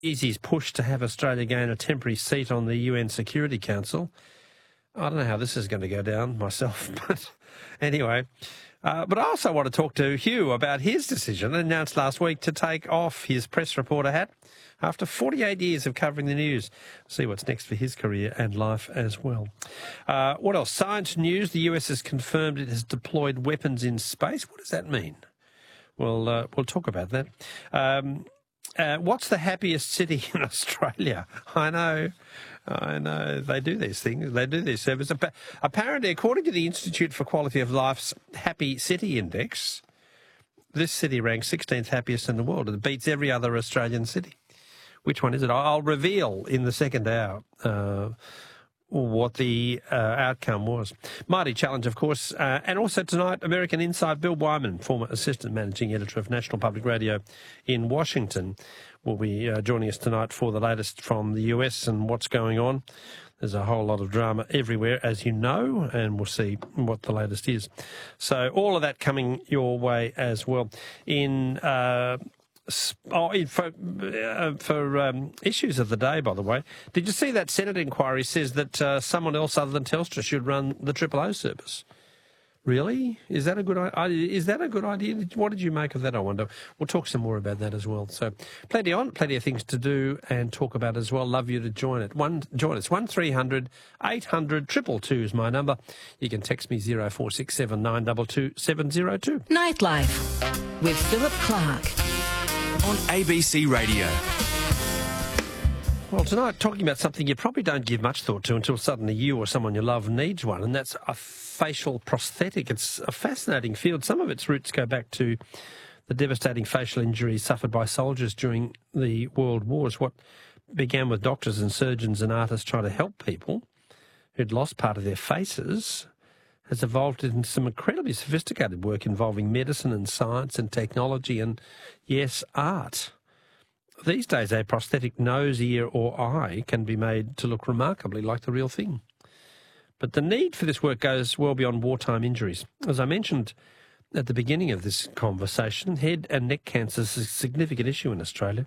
is his push to have Australia gain a temporary seat on the UN Security Council. I don't know how this is going to go down myself, but anyway. But I also want to talk to Hugh about his decision announced last week to take off his press reporter hat after 48 years of covering the news. See what's next for his career and life as well. What else? Science news. The US has confirmed it has deployed weapons in space. What does that mean? We'll talk about that. What's the happiest city in Australia? I know. They do these things. They do these surveys. Apparently, according to the Institute for Quality of Life's Happy City Index, this city ranks 16th happiest in the world. It beats every other Australian city. Which one is it? I'll reveal in the second hour what the outcome was. Mighty challenge, of course. And also tonight, American Insight, Bill Wyman, former Assistant Managing Editor of National Public Radio in Washington, will be joining us tonight for the latest from the US and what's going on. There's a whole lot of drama everywhere, as you know, and we'll see what the latest is. So all of that coming your way as well. For issues of the day, by the way, did you see that Senate inquiry says that someone else other than Telstra should run the OOO service? Really? Is that a good idea? What did you make of that, I wonder? We'll talk some more about that as well. So plenty of things to do and talk about as well. Love you to join us. 1300 800 222 is my number. You can text me 0467 922 702. Nightlife with Philip Clark on ABC Radio. Well, tonight, talking about something you probably don't give much thought to until suddenly you or someone you love needs one, and that's a facial prosthetic. It's a fascinating field. Some of its roots go back to the devastating facial injuries suffered by soldiers during the World Wars. What began with doctors and surgeons and artists trying to help people who'd lost part of their faces has evolved into some incredibly sophisticated work involving medicine and science and technology and, yes, art. These days, a prosthetic nose, ear or eye can be made to look remarkably like the real thing. But the need for this work goes well beyond wartime injuries. As I mentioned at the beginning of this conversation, head and neck cancer is a significant issue in Australia.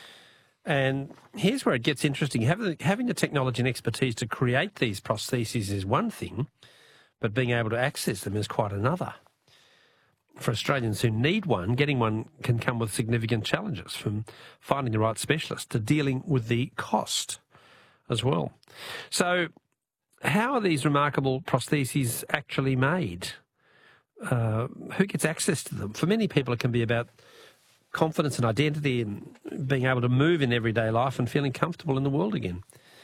And here's where it gets interesting. Having the technology and expertise to create these prostheses is one thing, but being able to access them is quite another. For Australians who need one, getting one can come with significant challenges, from finding the right specialist to dealing with the cost as well. So how are these remarkable prostheses actually made? Who gets access to them? For many people, it can be about confidence and identity and being able to move in everyday life and feeling comfortable in the world again.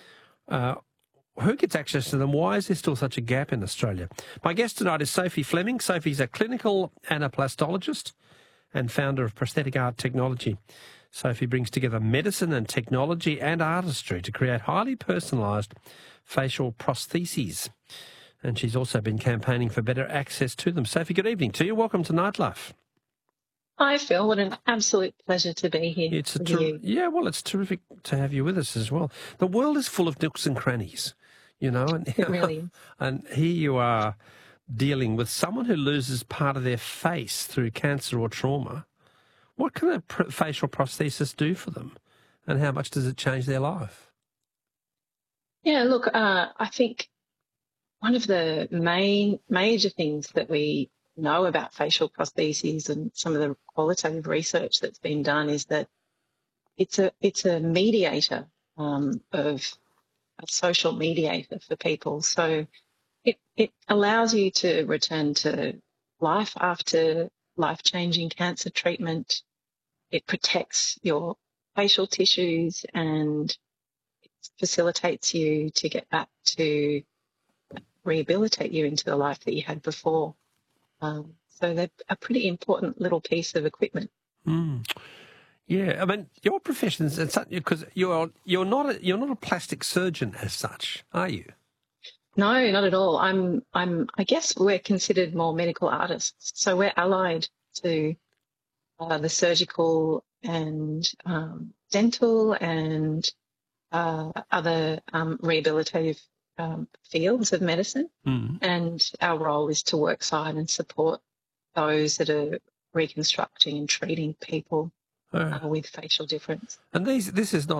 Who gets access to them? Why is there still such a gap in Australia? My guest tonight is Sophie Fleming. Sophie's a clinical anaplastologist and founder of Prosthetic Art Technology. Sophie brings together medicine and technology and artistry to create highly personalised facial prostheses. And she's also been campaigning for better access to them. Sophie, good evening to you. Welcome to Nightlife. Hi, Phil. What an absolute pleasure to be here. It's terrific to have you with us as well. The world is full of nooks and crannies, you know. And, it really is. And here you are dealing with someone who loses part of their face through cancer or trauma. What can a facial prosthesis do for them, and how much does it change their life? Yeah, look, I think one of the major things that we know about facial prostheses and some of the qualitative research that's been done is that it's a mediator of a social mediator for people. So it allows you to return to life after life-changing cancer treatment. It protects your facial tissues and it facilitates you to get back to rehabilitate you into the life that you had before. So they're a pretty important little piece of equipment. Mm. Yeah, I mean, your profession is because you're not a plastic surgeon as such, are you? No, not at all. I guess we're considered more medical artists, so we're allied to the surgical and dental and other rehabilitative fields of medicine, and our role is to work side and support those that are reconstructing and treating people with facial difference. And this is not